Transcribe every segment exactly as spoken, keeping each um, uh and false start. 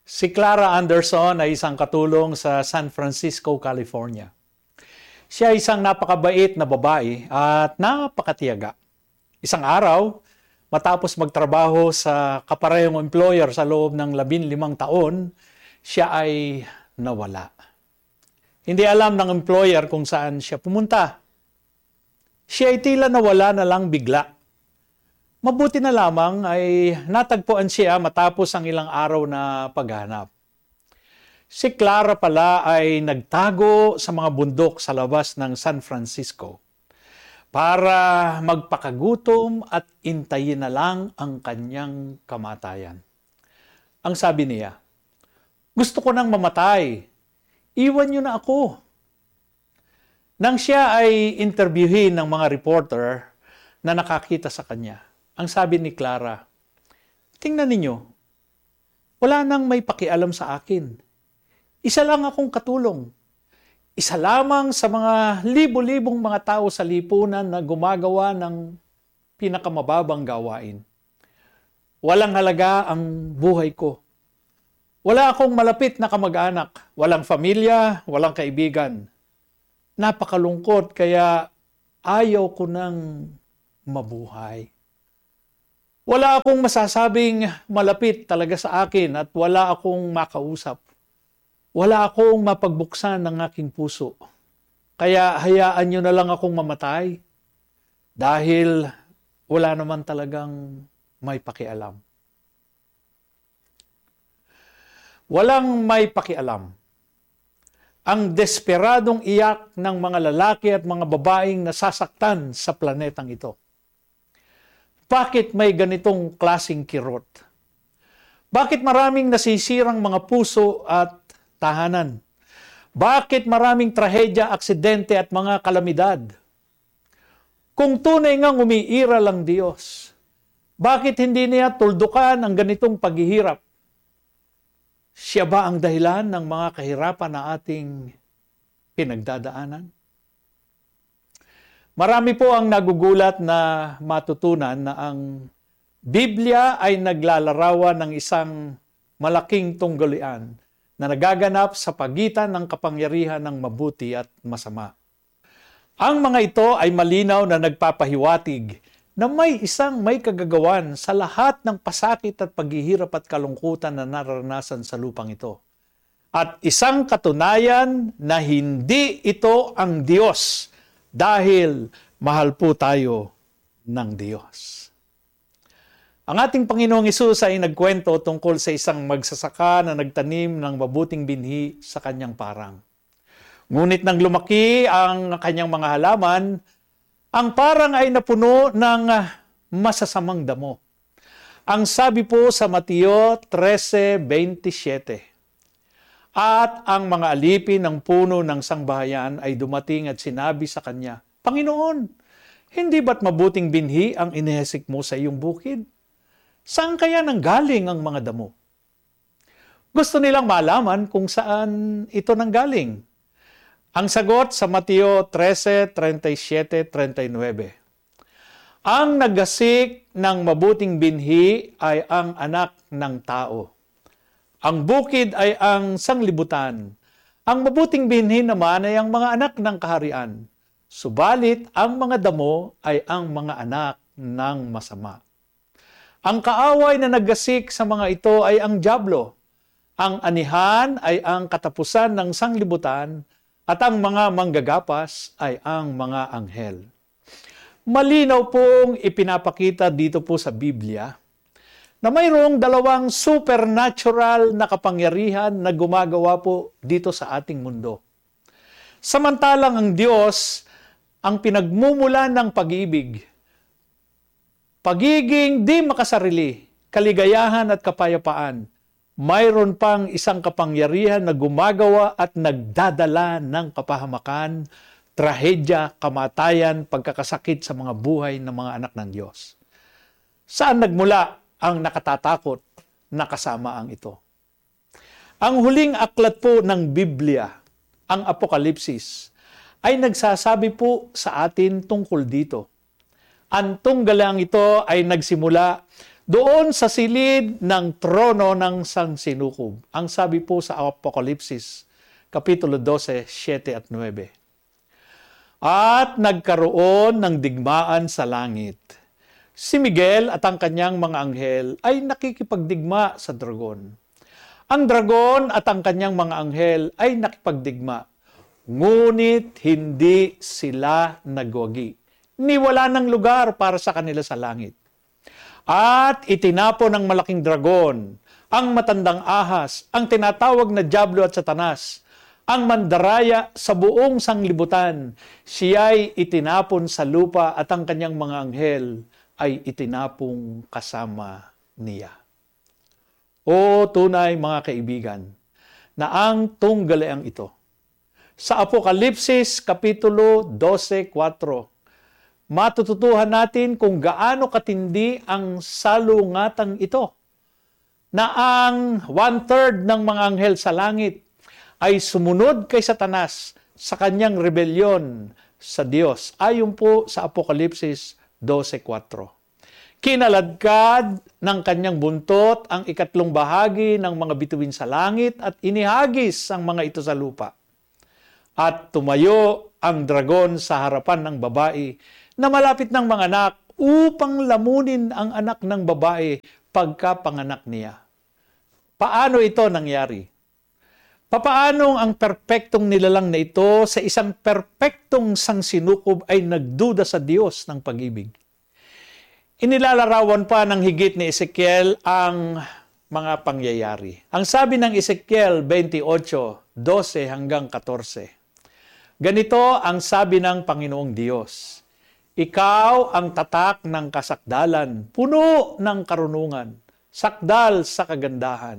Si Clara Anderson ay isang katulong sa San Francisco, California. Siya ay isang napakabait na babae at napakatiyaga. Isang araw, matapos magtrabaho sa kaparehong employer sa loob ng labing limang taon, siya ay nawala. Hindi alam ng employer kung saan siya pumunta. Siya ay tila nawala na lang bigla. Mabuti na lamang ay natagpuan siya matapos ang ilang araw na paghanap. Si Clara pala ay nagtago sa mga bundok sa labas ng San Francisco para magpakagutom at intayin na lang ang kanyang kamatayan. Ang sabi niya, "Gusto ko nang mamatay. Iwan niyo na ako." Nang siya ay interviewin ng mga reporter na nakakita sa kanya, ang sabi ni Clara, "Tingnan ninyo, wala nang may pakialam sa akin. Isa lang akong katulong. Isa lamang sa mga libo-libong mga tao sa lipunan na gumagawa ng pinakamababang gawain. Walang halaga ang buhay ko. Wala akong malapit na kamag-anak, walang pamilya, walang kaibigan. Napakalungkot kaya ayaw ko nang mabuhay. Wala akong masasabing malapit talaga sa akin at wala akong makausap. Wala akong mapagbuksan ng aking puso. Kaya hayaan nyo na lang akong mamatay dahil wala naman talagang may pakialam." Walang may pakialam. Ang desperadong iyak ng mga lalaki at mga babaeng nasasaktan sa planetang ito. Bakit may ganitong klaseng kirot? Bakit maraming nasisirang mga puso at tahanan? Bakit maraming trahedya, aksidente at mga kalamidad? Kung tunay ngang umiiral ang Diyos, bakit hindi niya tuldukan ang ganitong paghihirap? Siya ba ang dahilan ng mga kahirapan na ating pinagdadaanan? Marami po ang nagugulat na matutunan na ang Biblia ay naglalarawan ng isang malaking tunggalian na nagaganap sa pagitan ng kapangyarihan ng mabuti at masama. Ang mga ito ay malinaw na nagpapahiwatig na may isang may kagagawan sa lahat ng pasakit at paghihirap at kalungkutan na nararanasan sa lupang ito. At isang katunayan na hindi ito ang Diyos, dahil mahal po tayo ng Diyos. Ang ating Panginoong Hesus ay nagkwento tungkol sa isang magsasaka na nagtanim ng mabuting binhi sa kanyang parang. Ngunit nang lumaki ang kanyang mga halaman, ang parang ay napuno ng masasamang damo. Ang sabi po sa Mateo thirteen twenty-seven, "At ang mga alipin ng puno ng sangbahayan ay dumating at sinabi sa kanya, 'Panginoon, hindi ba't mabuting binhi ang inihesik mo sa iyong bukid? Saan kaya nanggaling ang mga damo?' Gusto nilang malaman kung saan ito nanggaling. Ang sagot sa Mateo thirteen thirty-seven thirty-nine, "Ang naggasik ng mabuting binhi ay ang anak ng tao. Ang bukid ay ang sanglibutan. Ang mabuting binhi naman ay ang mga anak ng kaharian. Subalit ang mga damo ay ang mga anak ng masama. Ang kaaway na naggasik sa mga ito ay ang dyablo. Ang anihan ay ang katapusan ng sanglibutan at ang mga manggagapas ay ang mga anghel." Malinaw pong ipinapakita dito po sa Biblia na mayroong dalawang supernatural na kapangyarihan na gumagawa po dito sa ating mundo. Samantalang ang Diyos ang pinagmumulan ng pag-ibig, pagiging di makasarili, kaligayahan at kapayapaan. Mayroon pang isang kapangyarihan na gumagawa at nagdadala ng kapahamakan, trahedya, kamatayan, pagkakasakit sa mga buhay ng mga anak ng Diyos. Saan nagmula ang nakatatakot na kasamaan ito? Ang huling aklat po ng Biblia, ang Apokalipsis, ay nagsasabi po sa atin tungkol dito. Ang tunggalang ito ay nagsimula Doon sa silid ng trono ng Sansinukob. Ang sabi po sa Apokalipsis, Kapitulo twelve, seven at nine. At nagkaroon ng digmaan sa langit. Si Miguel at ang kanyang mga anghel ay nakikipagdigma sa dragon. Ang dragon at ang kanyang mga anghel ay nakipagdigma. Ngunit hindi sila nagwagi. Niwala ng lugar para sa kanila sa langit. At itinapo ng malaking dragon, ang matandang ahas, ang tinatawag na Diablo at Satanas, ang mandaraya sa buong sanglibutan. Siya'y itinapon sa lupa at ang kanyang mga anghel ay itinapong kasama niya. O tunay mga kaibigan, na ang tunggaliang ito, sa Apokalipsis Kapitulo twelve, four, matututuhan natin kung gaano katindi ang salungatang ito, na ang one-third ng mga anghel sa langit ay sumunod kay Satanas sa kanyang rebelyon sa Diyos, ayon po sa Apokalipsis twelve, four. Kinaladkad ng kanyang buntot ang ikatlong bahagi ng mga bituin sa langit at inihagis ang mga ito sa lupa. At tumayo ang dragon sa harapan ng babae na malapit ng mga anak upang lamunin ang anak ng babae pagkapanganak niya. Paano ito nangyari? Papaano ang perpektong nilalang na ito sa isang perpektong Sansinukob ay nagduda sa Diyos ng pag-ibig? Inilalarawan pa ng higit ni Ezekiel ang mga pangyayari. Ang sabi ng Ezekiel twenty-eight, twelve hanggang fourteen. Ganito ang sabi ng Panginoong Diyos. Ikaw ang tatak ng kasakdalan, puno ng karunungan, sakdal sa kagandahan.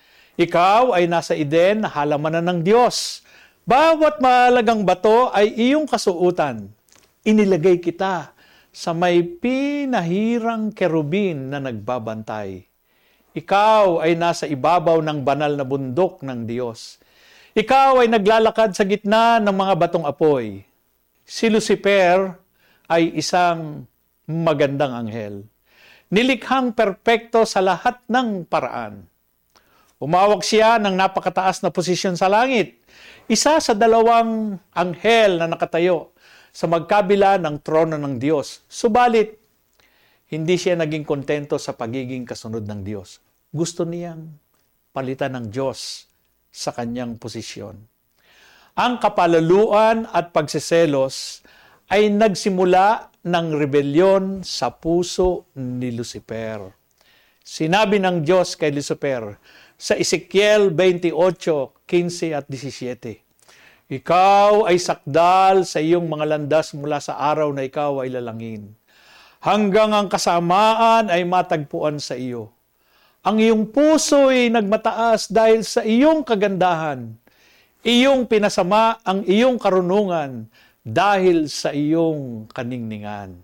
Ikaw ay nasa Eden na halamanan ng Diyos. Bawat mahalagang bato ay iyong kasuutan. Inilagay kita sa may pinahirang kerubin na nagbabantay. Ikaw ay nasa ibabaw ng banal na bundok ng Diyos. Ikaw ay naglalakad sa gitna ng mga batong apoy. Si Lucifer ay isang magandang anghel. Nilikhang perpekto sa lahat ng paraan. Umawak siya ng napakataas na posisyon sa langit. Isa sa dalawang anghel na nakatayo sa magkabila ng trono ng Diyos. Subalit, hindi siya naging kontento sa pagiging kasunod ng Diyos. Gusto niyang palitan ng Diyos sa kanyang posisyon. Ang kapalaluan at pagseselos ay nagsimula ng rebelyon sa puso ni Lucifer. Sinabi ng Diyos kay Lucifer sa Ezekiel twenty-eight, fifteen at seventeen, ikaw ay sakdal sa iyong mga landas mula sa araw na ikaw ay lalangin, hanggang ang kasamaan ay matagpuan sa iyo. Ang iyong puso ay nagmataas dahil sa iyong kagandahan. Iyong pinasama ang iyong karunungan dahil sa iyong kaningningan.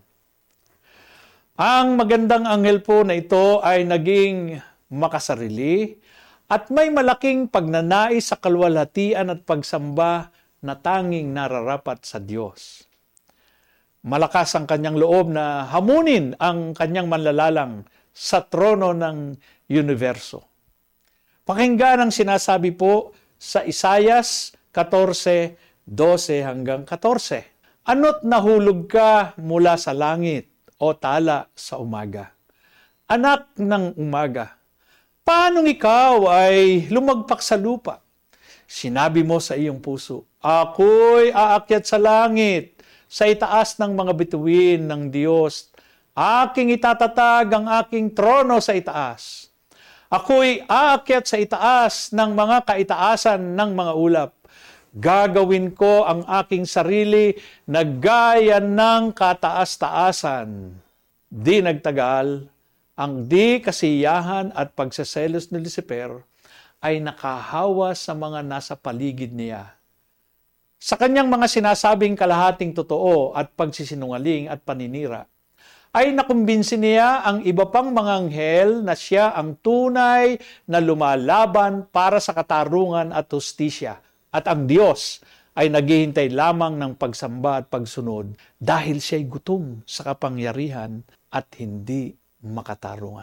Ang magandang anghel po na ito ay naging makasarili at may malaking pagnanais sa kalwalhatian at pagsamba na tanging nararapat sa Diyos. Malakas ang kanyang loob na hamunin ang kanyang manlalalang sa trono ng universo. Pakinggan ang sinasabi po sa Isaias fourteen, twelve hanggang fourteen. Ano't nahulog ka mula sa langit o tala sa umaga? Anak ng umaga, paanong ikaw ay lumagpak sa lupa? Sinabi mo sa iyong puso, ako'y aakyat sa langit, sa itaas ng mga bituin ng Diyos. Aking itatatag ang aking trono sa itaas. Ako'y aakyat sa itaas ng mga kaitaasan ng mga ulap. Gagawin ko ang aking sarili na gaya ng kataas-taasan. Di nagtagal, ang di kasiyahan at pagseselos ni Lucifer ay nakahawa sa mga nasa paligid niya. Sa kanyang mga sinasabing kalahating totoo at pagsisinungaling at paninira, ay nakumbinsi niya ang iba pang mga anghel na siya ang tunay na lumalaban para sa katarungan at hustisya. At ang Diyos ay naghihintay lamang ng pagsamba at pagsunod dahil siya'y gutom sa kapangyarihan at hindi makatarungan.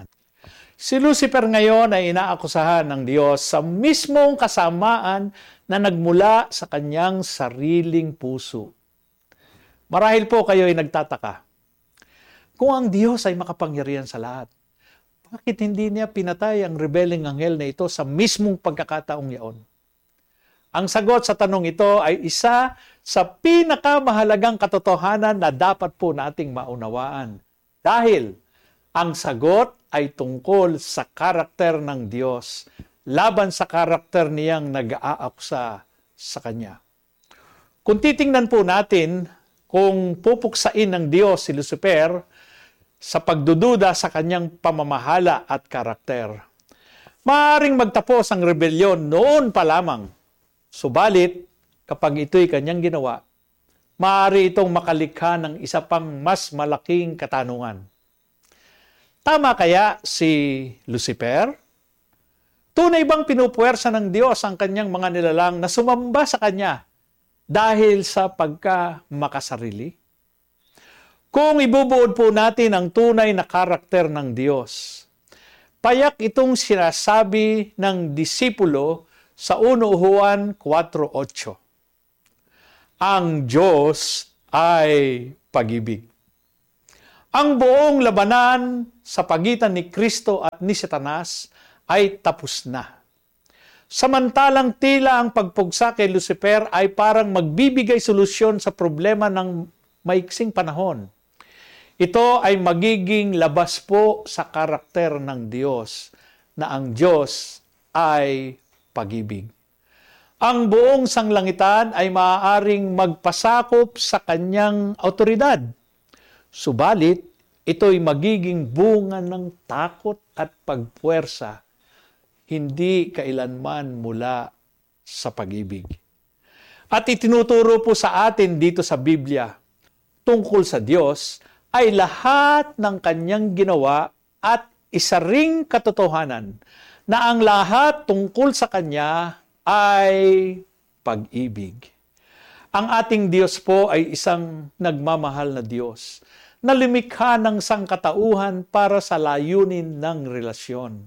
Si Lucifer ngayon ay inaakusahan ng Diyos sa mismong kasamaan na nagmula sa kanyang sariling puso. Marahil po kayo ay nagtataka, kung ang Diyos ay makapangyarihan sa lahat, bakit hindi niya pinatay ang rebelling anghel na ito sa mismong pagkakataong yaon? Ang sagot sa tanong ito ay isa sa pinakamahalagang katotohanan na dapat po nating maunawaan. Dahil ang sagot ay tungkol sa karakter ng Diyos, laban sa karakter niyang nag-aaksa sa Kanya. Kung titingnan po natin kung pupuksain ng Diyos si Lucifer sa pagdududa sa kanyang pamamahala at karakter, maaaring magtapos ang rebelyon noon pa lamang. Subalit, kapag ito'y kanyang ginawa, maaari itong makalikha ng isa pang mas malaking katanungan. Tama kaya si Lucifer? Tunay bang pinupuwersa ng Diyos ang kanyang mga nilalang na sumamba sa kanya dahil sa pagka-makasarili? Kung ibubuod po natin ang tunay na karakter ng Diyos, payak itong sinasabi ng disipulo sa First Juan four eight. Ang Diyos ay pag-ibig. Ang buong labanan sa pagitan ni Kristo at ni Satanas ay tapos na. Samantalang tila ang pagpugsa kay Lucifer ay parang magbibigay solusyon sa problema ng maiksing panahon. Ito ay magiging labas po sa karakter ng Diyos na ang Diyos ay pag-ibig. Ang buong sanglangitan ay maaaring magpasakop sa kanyang autoridad. Subalit, ito'y magiging bunga ng takot at pagpuwersa, hindi kailanman mula sa pag-ibig. At itinuturo po sa atin dito sa Biblia, tungkol sa Diyos, ay lahat ng kanyang ginawa at isa ring katotohanan na ang lahat tungkol sa kanya ay pag-ibig. Ang ating Diyos po ay isang nagmamahal na Diyos na lumikha ng sangkatauhan para sa layunin ng relasyon.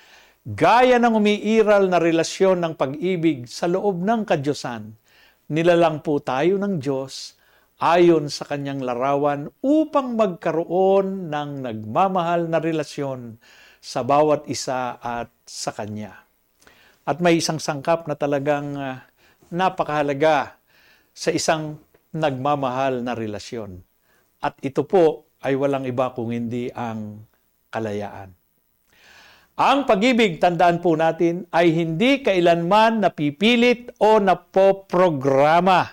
Gaya ng umiiral na relasyon ng pag-ibig sa loob ng kadyosan, nilalang po tayo ng Diyos ayon sa kanyang larawan upang magkaroon ng nagmamahal na relasyon sa bawat isa at sa Kanya. At may isang sangkap na talagang uh, napakahalaga sa isang nagmamahal na relasyon. At ito po ay walang iba kung hindi ang kalayaan. Ang pag-ibig, tandaan po natin, ay hindi kailanman napipilit o napoprograma.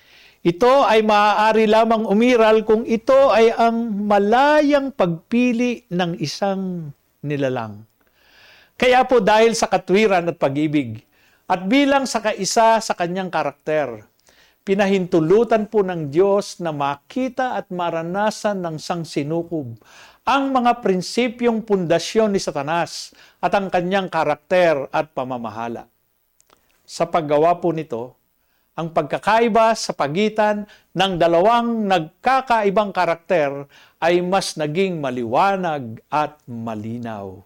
Ito ay maaari lamang umiral kung ito ay ang malayang pagpili ng isang nilalang. Kaya po dahil sa katwiran at pag-ibig at bilang sa kaisa sa kanyang karakter, pinahintulutan po ng Diyos na makita at maranasan ng sangsinukob ang mga prinsipyong pundasyon ni Satanas at ang kanyang karakter at pamamahala. Sa paggawa po nito, ang pagkakaiba sa pagitan ng dalawang nagkakaibang karakter ay mas naging maliwanag at malinaw.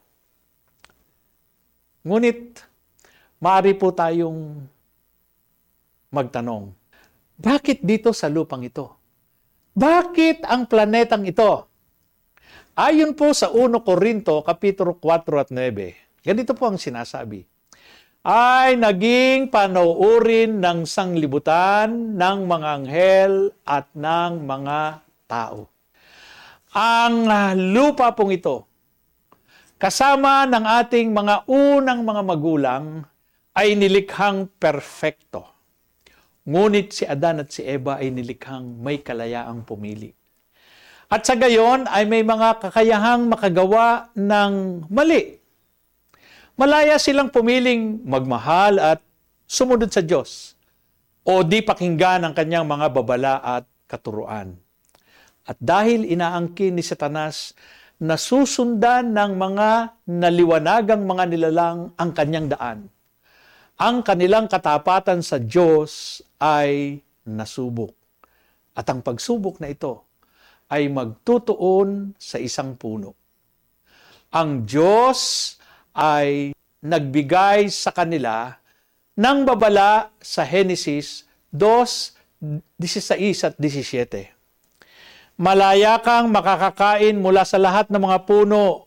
Ngunit, maaari po tayong magtanong, bakit dito sa lupang ito? Bakit ang planetang ito? Ayon po sa First Corinto, Kapitulo four at nine, ganito po ang sinasabi, ay naging panoorin ng sanglibutan ng mga anghel at ng mga tao. Ang lupa pong ito, kasama ng ating mga unang mga magulang, ay nilikhang perfecto. Ngunit si Adan at si Eva ay nilikhang may kalayaang pumili. At sa gayon ay may mga kakayahang makagawa ng mali. Malaya silang pumiling magmahal at sumunod sa Diyos o di pakinggan ang kanyang mga babala at katuruan. At dahil inaangkin ni Satanas na susundan ng mga naliwanagang mga nilalang ang kanyang daan, ang kanilang katapatan sa Diyos ay nasubok. At ang pagsubok na ito ay magtutuon sa isang puno. Ang Diyos ay nagbigay sa kanila ng babala sa Genesis two, sixteen at seventeen. Malaya kang makakakain mula sa lahat ng mga puno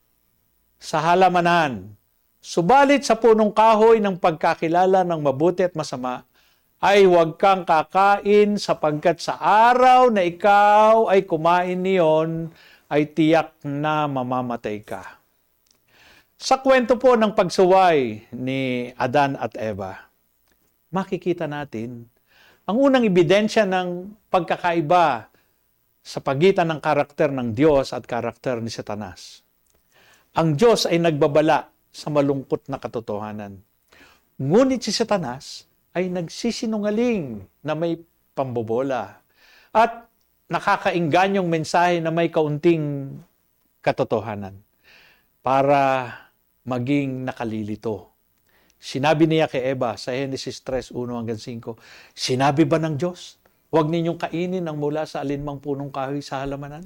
sa halamanan. Subalit sa punong kahoy ng pagkakilala ng mabuti at masama, ay huwag kang kakain sapagkat sa araw na ikaw ay kumain niyon, ay tiyak na mamamatay ka. Sa kwento po ng pagsuway ni Adan at Eva, makikita natin ang unang ebidensya ng pagkakaiba sa pagitan ng karakter ng Diyos at karakter ni Satanas. Ang Diyos ay nagbabala sa malungkot na katotohanan. Ngunit si Satanas ay nagsisinungaling na may pambobola at nakakaingganyong mensahe na may kaunting katotohanan para maging nakalilito. Sinabi niya kay Eva sa Genesis three, one hanggang five, sinabi ba ng Diyos, huwag ninyong kainin ang mula sa alinmang punong kahoy sa halamanan?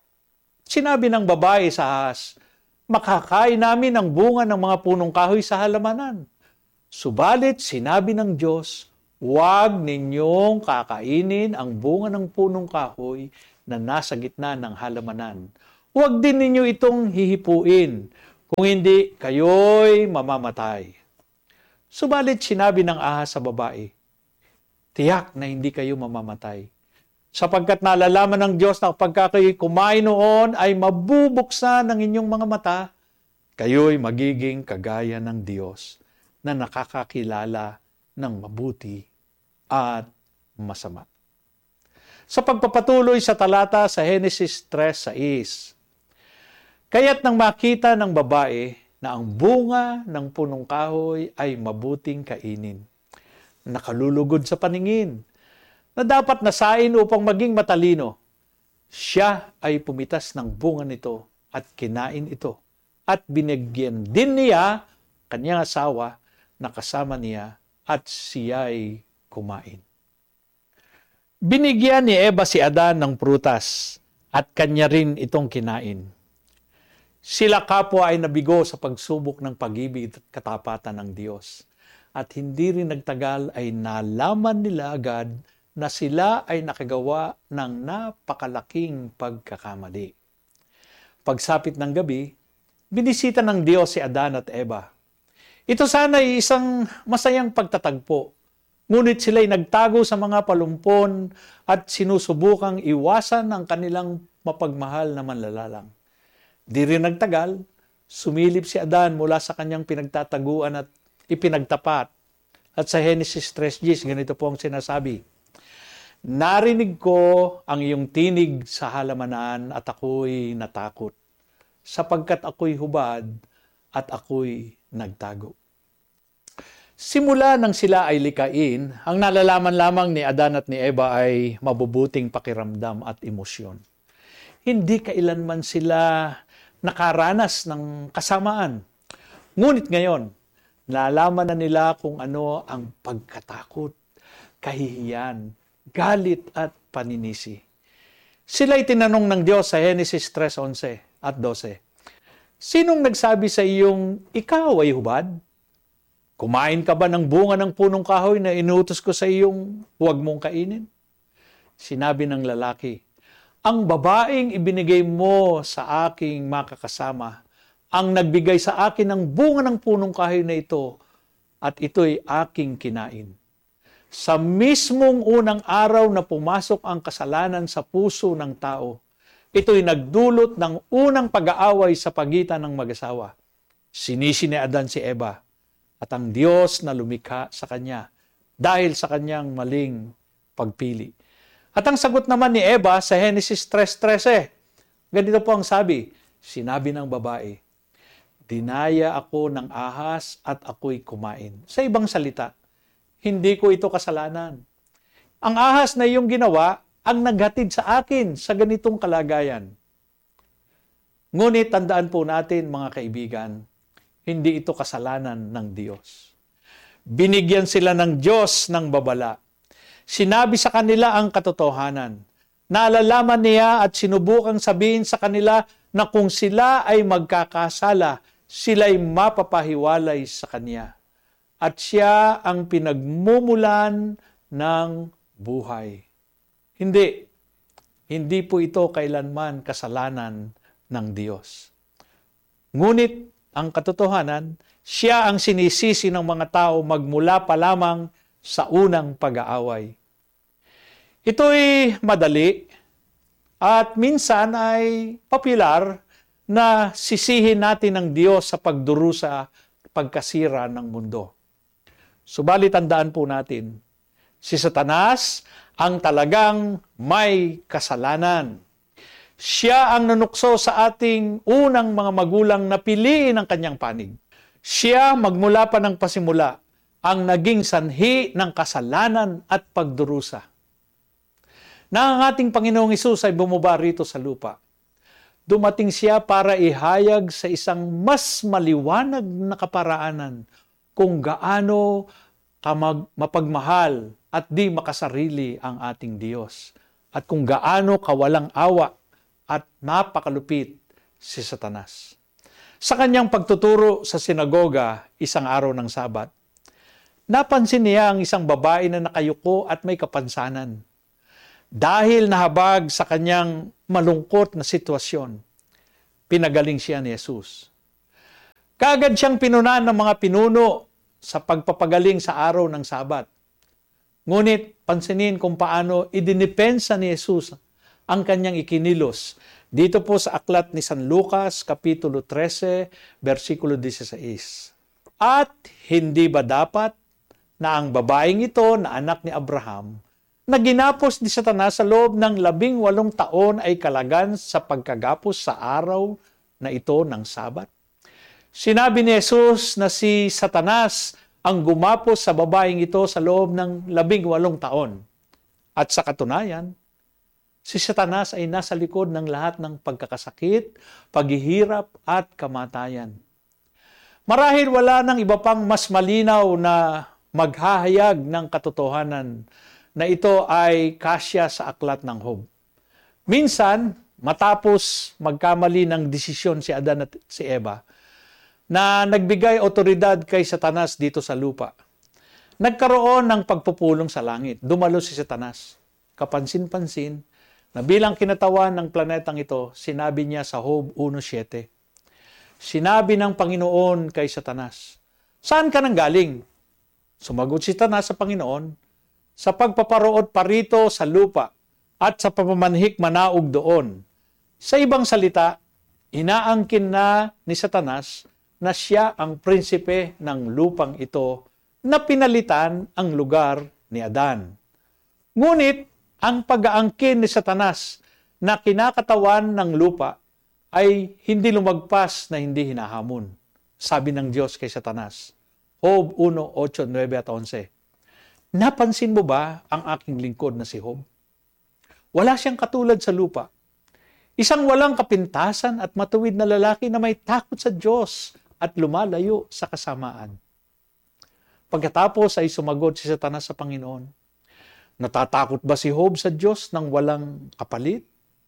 Sinabi ng babae sa ahas, makakain namin ang bunga ng mga punong kahoy sa halamanan. Subalit sinabi ng Diyos, huwag ninyong kakainin ang bunga ng punong kahoy na nasa gitna ng halamanan. Huwag din ninyo itong hihipuin, kung hindi kayo'y mamamatay. Subalit sinabi ng ahas sa babae, tiyak na hindi kayo mamamatay. Sapagkat nalalaman ng Diyos na pagka kayo'y kumain noon ay mabubuksan ng inyong mga mata, kayo'y magiging kagaya ng Diyos na nakakakilala ng mabuti at masama. Sa pagpapatuloy sa talata sa Genesis three six, kaya't nang makita ng babae na ang bunga ng punong kahoy ay mabuting kainin, nakalulugod sa paningin, na dapat nasain upang maging matalino, siya ay pumitas ng bunga nito at kinain ito, at binigyan din niya kanyang asawa na kasama niya at siya'y kumain. Binigyan ni Eva si Adan ng prutas at kanya rin itong kinain. Sila kapwa ay nabigo sa pagsubok ng pag-ibig at katapatan ng Diyos. At hindi rin nagtagal ay nalaman nila agad na sila ay nakagawa ng napakalaking pagkakamali. Pagsapit ng gabi, binisita ng Diyos si Adan at Eva. Ito sana ay isang masayang pagtatagpo. Ngunit sila'y nagtago sa mga palumpon at sinusubukang iwasan ang kanilang mapagmahal na manlalalang. Di rin nagtagal, sumilip si Adan mula sa kanyang pinagtataguan at ipinagtapat. At sa Genesis three Gs, ganito po ang sinasabi, narinig ko ang iyong tinig sa halamanan at ako'y natakot, sapagkat ako'y hubad at ako'y nagtago. Simula nang sila ay likain, ang nalalaman lamang ni Adan at ni Eva ay mabubuting pakiramdam at emosyon. Hindi kailanman sila nakaranas ng kasamaan. Ngunit ngayon, nalaman na nila kung ano ang pagkatakot, kahihiyan, galit at paninisi. Sila'y tinanong ng Diyos sa Genesis three eleven at twelve, sinong nagsabi sa iyong ikaw ay hubad? Kumain ka ba ng bunga ng punong kahoy na inutos ko sa iyong huwag mong kainin? Sinabi ng lalaki, ang babaeng ibinigay mo sa aking makakasama, ang nagbigay sa akin ng bunga ng punong kahoy na ito, at ito'y aking kinain. Sa mismong unang araw na pumasok ang kasalanan sa puso ng tao, ito'y nagdulot ng unang pag-aaway sa pagitan ng mag-asawa. Sinisi ni Adan si Eva, at ang Diyos na lumikha sa kanya dahil sa kanyang maling pagpili. At ang sagot naman ni Eva sa Genesis three thirteen, ganito po ang sabi, sinabi ng babae, dinaya ako ng ahas at ako'y kumain. Sa ibang salita, hindi ko ito kasalanan. Ang ahas na iyong ginawa ang naghatid sa akin sa ganitong kalagayan. Ngunit tandaan po natin mga kaibigan, hindi ito kasalanan ng Diyos. Binigyan sila ng Diyos ng babala. Sinabi sa kanila ang katotohanan. Naalalaman niya at sinubukang sabihin sa kanila na kung sila ay magkakasala, sila'y mapapahiwalay sa Kanya. At siya ang pinagmumulan ng buhay. Hindi. Hindi po ito kailanman kasalanan ng Diyos. Ngunit ang katotohanan, siya ang sinisisi ng mga tao magmula pa lamang sa unang pag-aaway. Ito'y madali at minsan ay popular na sisihin natin ang Diyos sa pagdurusa, pagkasira ng mundo. Subalit tandaan po natin, si Satanas ang talagang may kasalanan. Siya ang nanukso sa ating unang mga magulang na piliin ang kanyang panig. Siya magmula pa ng pasimula ang naging sanhi ng kasalanan at pagdurusa. Na ang ating Panginoong Hesus ay bumaba rito sa lupa. Dumating siya para ihayag sa isang mas maliwanag na kaparaanan kung gaano kamag- mapagmahal at di makasarili ang ating Diyos. At kung gaano kawalang awa at napakalupit si Satanas. Sa kanyang pagtuturo sa sinagoga isang araw ng Sabat, napansin niya ang isang babae na nakayuko at may kapansanan. Dahil nahabag sa kanyang malungkot na sitwasyon, pinagaling siya ni Jesus. Kaagad siyang pinunan ng mga pinuno sa pagpapagaling sa araw ng Sabat. Ngunit pansinin kung paano idinipensa ni Jesus ang kanyang ikinilos. Dito po sa aklat ni San Lucas, Kapitulo thirteen, versikulo sixteen. At hindi ba dapat na ang babaeng ito na anak ni Abraham, na ginapos ni Satanas sa loob ng labing walong taon ay kalagan sa pagkagapos sa araw na ito ng Sabat? Sinabi ni Jesus na si Satanas ang gumapos sa babaeng ito sa loob ng labing walong taon. At sa katunayan, si Satanas ay nasa likod ng lahat ng pagkakasakit, paghihirap at kamatayan. Marahil wala nang iba pang mas malinaw na maghahayag ng katotohanan na ito ay kasya sa aklat ng Job. Minsan, matapos magkamali ng desisyon si Adan at si Eva, na nagbigay otoridad kay Satanas dito sa lupa, nagkaroon ng pagpupulong sa langit. Dumalo si Satanas. Kapansin-pansin, na bilang kinatawan ng planetang ito, sinabi niya sa Job one seven. Sinabi ng Panginoon kay Satanas, "Saan ka nang galing?" Sumagot si Satanas sa Panginoon, "Sa pagpaparoot parito sa lupa at sa pamamanhik manaog doon." Sa ibang salita, inaangkin na ni Satanas na siya ang prinsipe ng lupang ito na pinalitan ang lugar ni Adan. Ngunit, ang pag-aangkin ni Satanas na kinakatawan ng lupa ay hindi lumagpas na hindi hinahamon. Sabi ng Diyos kay Satanas, Job one, eight, nine at eleven. Napansin mo ba ang aking lingkod na si Job? Wala siyang katulad sa lupa. Isang walang kapintasan at matuwid na lalaki na may takot sa Diyos at lumalayo sa kasamaan. Pagkatapos ay sumagot si Satanas sa Panginoon, "Natatakot ba si Job sa Diyos nang walang kapalit?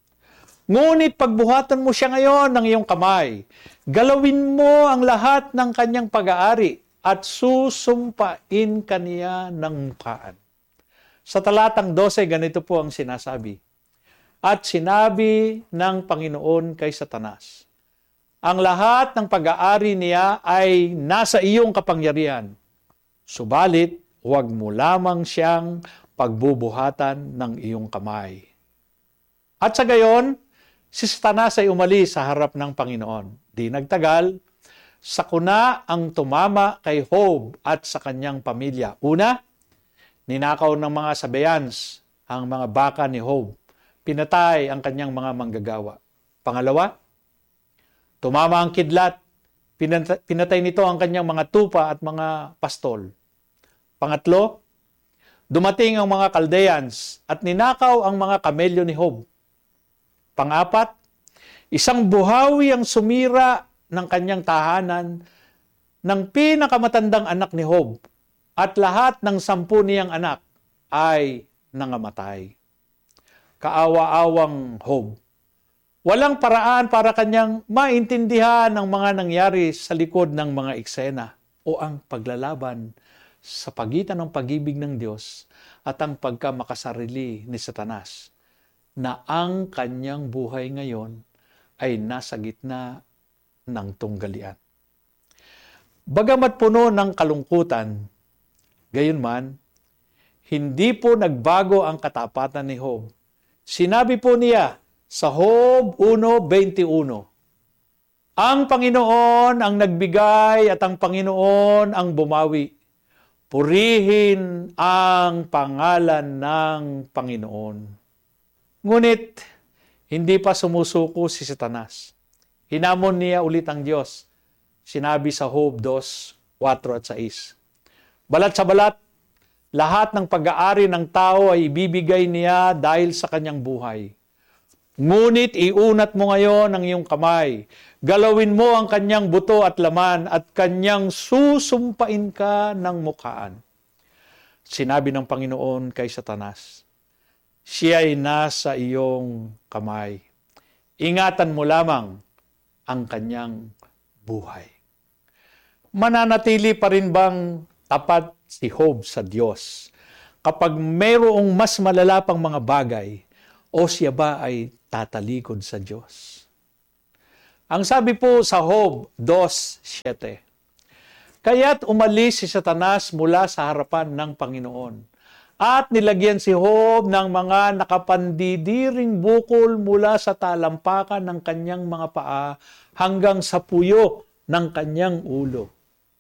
Ngunit pagbuhatan mo siya ngayon ng iyong kamay, galawin mo ang lahat ng kanyang pag-aari at susumpain kaniya ng mukhaan." Sa talatang twelve, ganito po ang sinasabi, "At sinabi ng Panginoon kay Satanas, ang lahat ng pag-aari niya ay nasa iyong kapangyarihan. Subalit, huwag mo lamang siyang pagbubuhatan ng iyong kamay." At sa gayon, si Satanas ay umalis sa harap ng Panginoon. Di nagtagal, sakuna ang tumama kay Job at sa kanyang pamilya. Una, ninakaw ng mga sabayans ang mga baka ni Job. Pinatay ang kanyang mga manggagawa. Pangalawa, tumama ang kidlat. Pinatay nito ang kanyang mga tupa at mga pastol. Pangatlo, dumating ang mga Chaldeans at ninakaw ang mga kamelyo ni Job. Pangapat, isang buhawi ang sumira ng kanyang tahanan ng pinakamatandang anak ni Job at lahat ng sampu niyang anak ay nangamatay. Kaawa-awang Job. Walang paraan para kanyang maintindihan ang mga nangyari sa likod ng mga eksena o ang paglalaban sa pagitan ng pag-ibig ng Diyos at ang pagkamakasarili ni Satanas, na ang kanyang buhay ngayon ay nasa gitna ng tunggalian. Bagamat puno ng kalungkutan, gayunman, hindi po nagbago ang katapatan ni Job. Sinabi po niya sa Job one twenty-one, ang Panginoon ang nagbigay at ang Panginoon ang bumawi. Purihin ang pangalan ng Panginoon. Ngunit, hindi pa sumusuko si Satanas. Hinamon niya ulit ang Diyos. Sinabi sa Job two, four at six. Balat sa balat, lahat ng pag-aari ng tao ay ibibigay niya dahil sa kanyang buhay. Ngunit iunat mo ngayon ang iyong kamay. Galawin mo ang kanyang buto at laman at kanyang susumpain ka ng mukhaan. Sinabi ng Panginoon kay Satanas, siya ay nasa iyong kamay. Ingatan mo lamang ang kanyang buhay. Mananatili pa rin bang tapat si Job sa Diyos kapag mayroong mas malala pang mga bagay, o siya ba ay tatalikod sa Diyos? Ang sabi po sa Job two seven, kaya't umalis si Satanas mula sa harapan ng Panginoon at nilagyan si Job ng mga nakapandidiring bukol mula sa talampakan ng kanyang mga paa hanggang sa puyo ng kanyang ulo.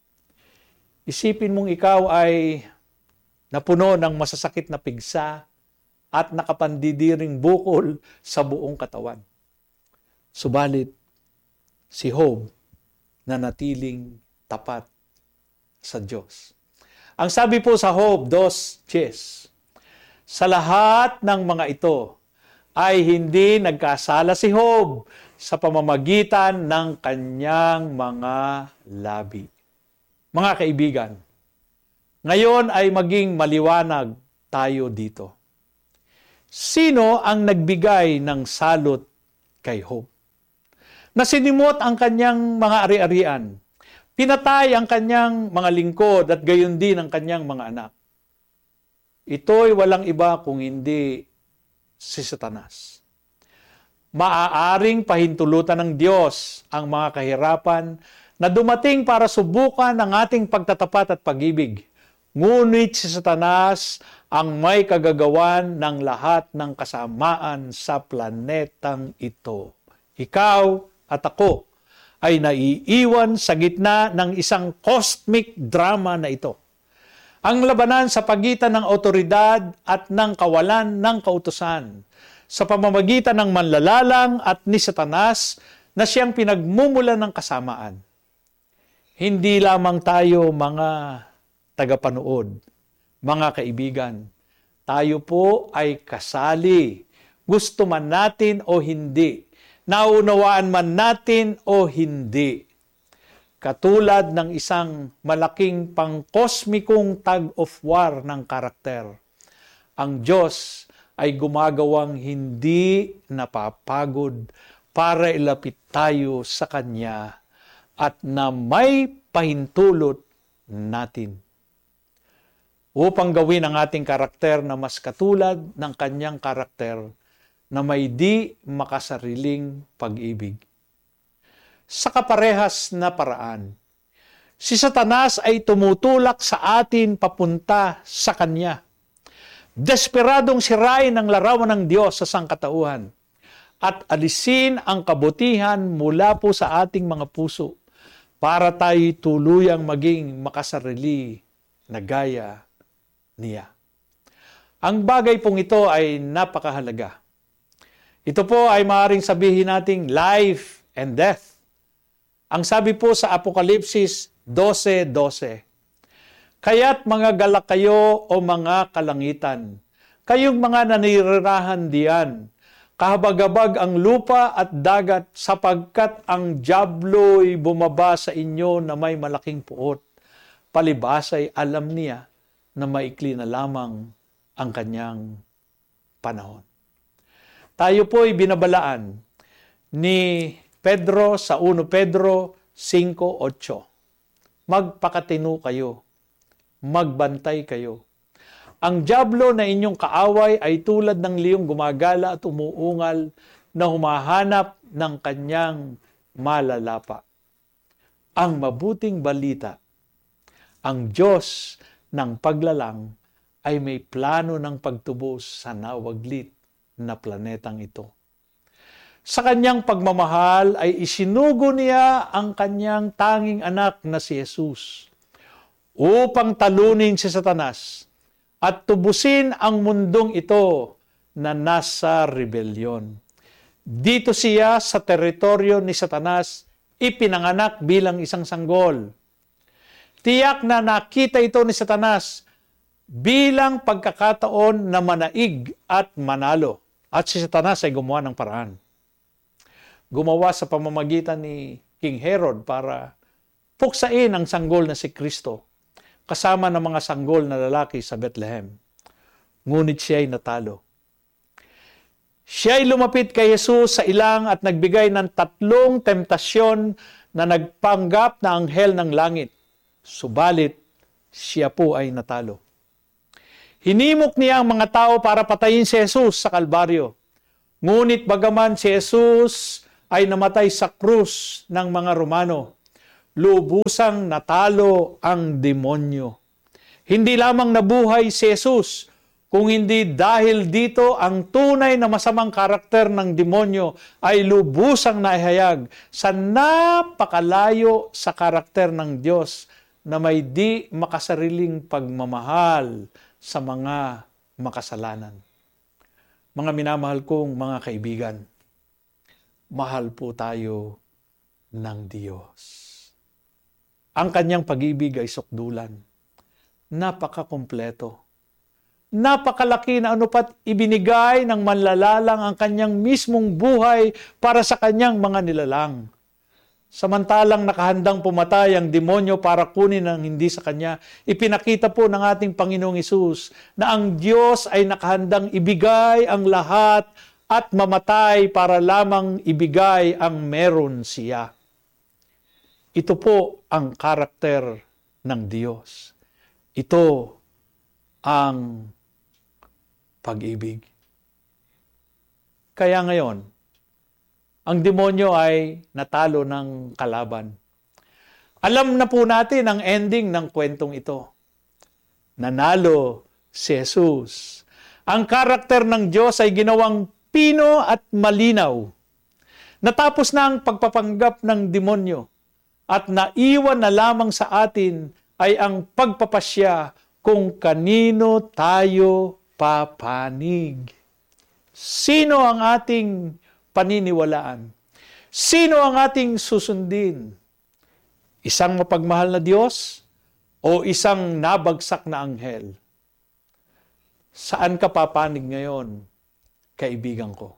Isipin mong ikaw ay napuno ng masasakit na pigsa at nakapandidiring bukol sa buong katawan. Subalit, si Job nanatiling tapat sa Diyos. Ang sabi po sa Job two ten, sa lahat ng mga ito ay hindi nagkasala si Job sa pamamagitan ng kanyang mga labi. Mga kaibigan, ngayon ay maging maliwanag tayo dito. Sino ang nagbigay ng salot kay Job? Nasinimot ang kanyang mga ari-arian. Pinatay ang kanyang mga lingkod at gayon din ang kanyang mga anak. Ito'y walang iba kung hindi si Satanas. Maaaring pahintulutan ng Diyos ang mga kahirapan na dumating para subukan ang ating pagtatapat at pag-ibig. Ngunit si Satanas ang may kagagawan ng lahat ng kasamaan sa planetang ito. Ikaw at ako ay naiiwan sa gitna ng isang cosmic drama na ito. Ang labanan sa pagitan ng awtoridad at ng kawalan ng kautusan sa pamamagitan ng manlalalang at ni Satanas na siyang pinagmumulan ng kasamaan. Hindi lamang tayo mga tagapanood, mga kaibigan, tayo po ay kasali, gusto man natin o hindi, naunawaan man natin o hindi. Katulad ng isang malaking pangkosmikong tug of war ng karakter, ang Diyos ay gumagawang hindi napapagod para ilapit tayo sa Kanya at na may pahintulot natin upang gawin ang ating karakter na mas katulad ng Kanyang karakter na may di makasariling pag-ibig. Sa kaparehas na paraan, si Satanas ay tumutulak sa atin papunta sa Kanya. Desperadong sirain ang larawan ng Diyos sa sangkatauhan at alisin ang kabutihan mula po sa ating mga puso para tayo tuluyang maging makasarili na gaya niya. Ang bagay pong ito ay napakahalaga. Ito po ay maaaring sabihin nating life and death. Ang sabi po sa Apokalipsis twelve twelve, kaya't mga galak kayo o mga kalangitan, kayong mga nanirirahan diyan, kahabag-habag ang lupa at dagat sapagkat ang dyablo'y bumaba sa inyo na may malaking puot. Palibhas ay alam niya na maikli na lamang ang kanyang panahon. Tayo po'y binabalaan ni Pedro sa First Pedro five eight. Magpakatino kayo, magbantay kayo. Ang dyablo na inyong kaaway ay tulad ng liyong gumagala at umuungal na humahanap ng kanyang malalapa. Ang mabuting balita, ang Diyos ng paglalang ay may plano ng pagtubos sa nawaglit na planetang ito. Sa kanyang pagmamahal ay isinugo niya ang kanyang tanging anak na si Jesus upang talunin si Satanas at tubusin ang mundong ito na nasa rebelyon. Dito siya sa teritoryo ni Satanas ipinanganak bilang isang sanggol. Tiyak na nakita ito ni Satanas bilang pagkakataon na manaig at manalo. At si Satanas ay gumawa ng paraan. Gumawa sa pamamagitan ni King Herod para puksain ang sanggol na si Kristo kasama ng mga sanggol na lalaki sa Bethlehem. Ngunit siya ay natalo. Siya ay lumapit kay Jesus sa ilang at nagbigay ng tatlong temptasyon na nagpanggap na anghel ng langit. Subalit, siya po ay natalo. Hinimok niya ang mga tao para patayin si Jesus sa Kalbaryo. Ngunit bagaman si Jesus ay namatay sa krus ng mga Romano, lubusang natalo ang demonyo. Hindi lamang nabuhay si Jesus, kung hindi dahil dito ang tunay na masamang karakter ng demonyo ay lubusang naihayag sa napakalayo sa karakter ng Diyos na may di makasariling pagmamahal sa mga makasalanan. Mga minamahal kong mga kaibigan, mahal po tayo ng Diyos. Ang kanyang pag-ibig ay sukdulan. Napakakumpleto. Napakalaki na anupat ibinigay ng manlalalang ang kanyang mismong buhay para sa kanyang mga nilalang. Samantalang nakahandang pumatay ang demonyo para kunin ang hindi sa kanya, ipinakita po ng ating Panginoong Hesus na ang Diyos ay nakahandang ibigay ang lahat at mamatay para lamang ibigay ang meron siya. Ito po ang karakter ng Diyos. Ito ang pag-ibig. Kaya ngayon, ang demonyo ay natalo ng kalaban. Alam na po natin ang ending ng kwentong ito. Nanalo si Jesus. Ang karakter ng Diyos ay ginawang pino at malinaw. Natapos na ang pagpapanggap ng demonyo at naiwan na lamang sa atin ay ang pagpapasya kung kanino tayo papanig. Sino ang ating paniniwalaan? Sino ang ating susundin? Isang mapagmahal na Diyos o isang nabagsak na anghel? Saan ka papanig ngayon, kaibigan ko?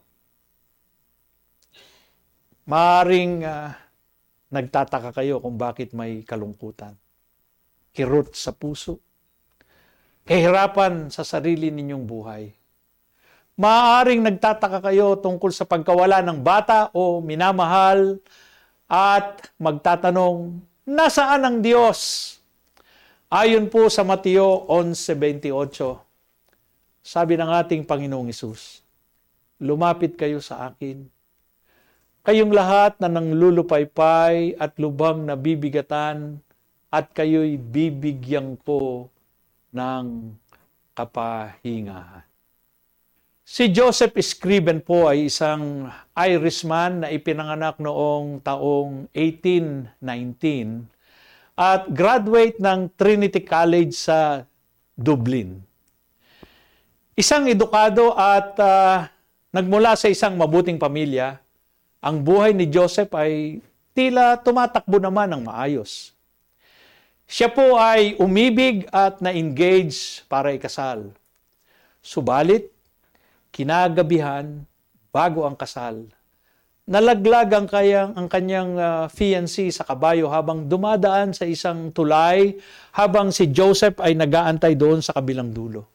Maaring uh, nagtataka kayo kung bakit may kalungkutan, kirot sa puso, kahirapan sa sarili ninyong buhay. Maaaring nagtataka kayo tungkol sa pagkawala ng bata o minamahal at magtatanong, nasaan ang Diyos? Ayon po sa Mateo eleven twenty-eight, sabi ng ating Panginoong Hesus, lumapit kayo sa akin, kayong lahat na nanglulupaypay at lubhang nabibigatan, at kayo'y bibigyan ko ng kapahingahan. Si Joseph Scriven po ay isang Irishman na ipinanganak noong taong eighteen nineteen at graduate ng Trinity College sa Dublin. Isang edukado at uh, nagmula sa isang mabuting pamilya, ang buhay ni Joseph ay tila tumatakbo naman ng maayos. Siya po ay umibig at na-engage para ikasal. Subalit, kinagabihan, bago ang kasal, nalaglag ang, kayang, ang kanyang uh, fiancé sa kabayo habang dumadaan sa isang tulay habang si Joseph ay nag-aantay doon sa kabilang dulo.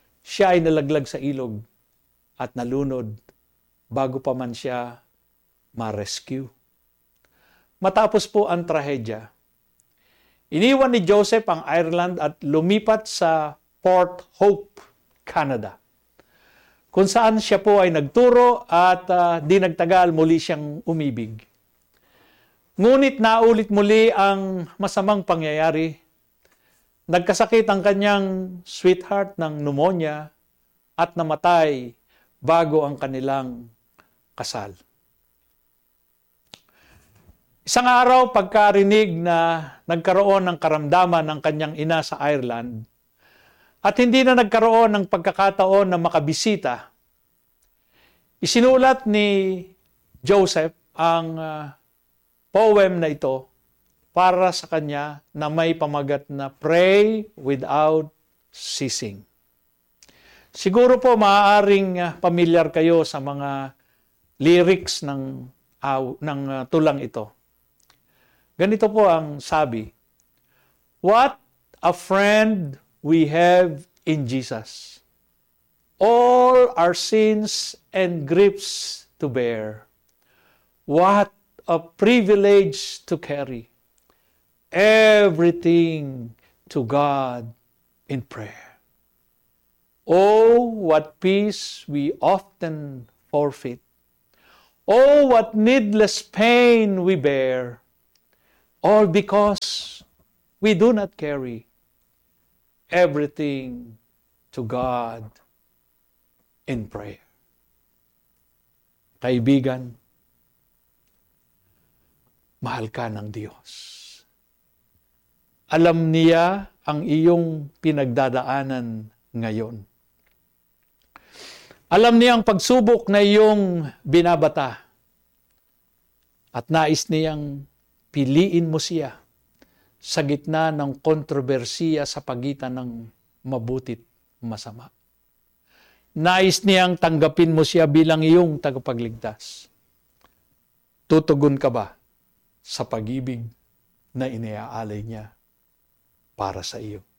Siya ay nalaglag sa ilog at nalunod bago pa man siya ma-rescue. Matapos po ang trahedya, iniwan ni Joseph ang Ireland at lumipat sa Port Hope, Canada, kung saan siya po ay nagturo at uh, di nagtagal muli siyang umibig. Ngunit naulit muli ang masamang pangyayari. Nagkasakit ang kanyang sweetheart ng pneumonia at namatay bago ang kanilang kasal. Isang araw, pagkarinig na nagkaroon ng karamdaman ng kanyang ina sa Ireland at hindi na nagkaroon ng pagkakataon na makabisita, isinulat ni Joseph ang uh, poem na ito para sa kanya na may pamagat na Pray Without Ceasing. Siguro po maaaring uh, pamilyar kayo sa mga lyrics ng, uh, ng uh, tulang ito. Ganito po ang sabi, "What a friend we have in Jesus. All our sins and griefs to bear. What a privilege to carry everything to God in prayer. Oh, what peace we often forfeit. Oh, what needless pain we bear. All because we do not carry everything to God in prayer." Kaibigan, mahal ka ng Diyos. Alam niya ang iyong pinagdadaanan ngayon. Alam niya ang pagsubok na iyong binabata. At nais niyang piliin mo siya sa gitna ng kontrobersiya sa pagitan ng mabuti't masama. Nais niyang tanggapin mo siya bilang iyong tagapagligtas. Tutugon ka ba sa pag-ibig na iniaalay niya para sa iyo?